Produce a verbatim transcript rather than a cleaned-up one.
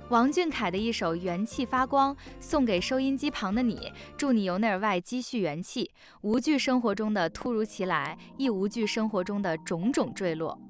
王俊凯的一首《元气发光》送给收音机旁的你，祝你由内而外积蓄元气，无惧生活中的突如其来，亦无惧生活中的种种坠落。